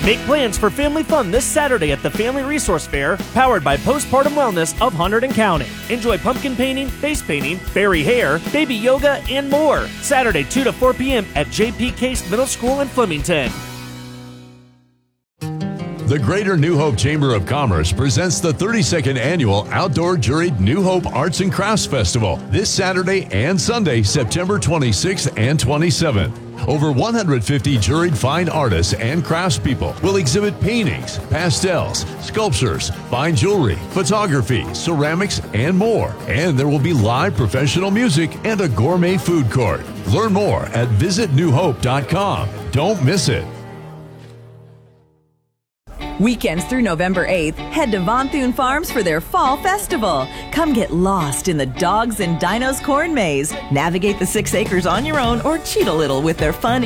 Make plans for family fun this Saturday at the Family Resource Fair, powered by Postpartum Wellness of Hunterdon County. Enjoy pumpkin painting, face painting, fairy hair, baby yoga, and more. Saturday, 2 to 4 p.m. at J.P. Case Middle School in Flemington. The Greater New Hope Chamber of Commerce presents the 32nd Annual Outdoor Juried New Hope Arts and Crafts Festival this Saturday and Sunday, September 26th and 27th. Over 150 juried fine artists and craftspeople will exhibit paintings, pastels, sculptures, fine jewelry, photography, ceramics, and more. And there will be live professional music and a gourmet food court. Learn more at visitnewhope.com. Don't miss it. Weekends through November 8th, head to Von Thune Farms for their Fall Festival. Come get lost in the Dogs and Dinos Corn Maze. Navigate the 6 acres on your own or cheat a little with their fun